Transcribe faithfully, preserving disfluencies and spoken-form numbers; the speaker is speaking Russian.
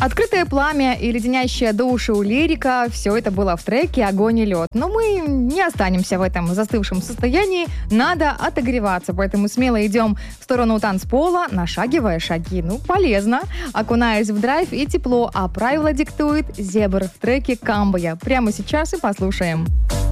Открытое пламя и леденящая душу лирика – все это было в треке «Огонь и лед». Но мы не останемся в этом застывшем состоянии, надо отогреваться, поэтому смело идем в сторону танцпола, нашагивая шаги. Ну, полезно, окунаясь в драйв и тепло, а правила диктует Зебр в треке «Камбая». Прямо сейчас и послушаем.